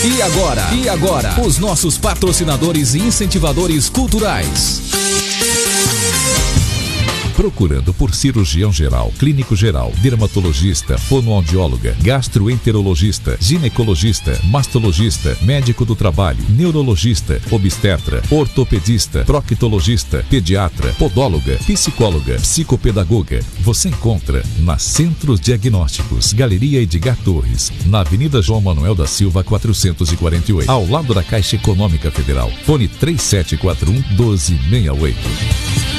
E agora, os nossos patrocinadores e incentivadores culturais. Procurando por cirurgião geral, clínico geral, dermatologista, fonoaudióloga, gastroenterologista, ginecologista, mastologista, médico do trabalho, neurologista, obstetra, ortopedista, proctologista, pediatra, podóloga, psicóloga, psicopedagoga. Você encontra na Centros Diagnósticos, Galeria Edgar Torres, na Avenida João Manuel da Silva 448, ao lado da Caixa Econômica Federal. Fone 3741-1268.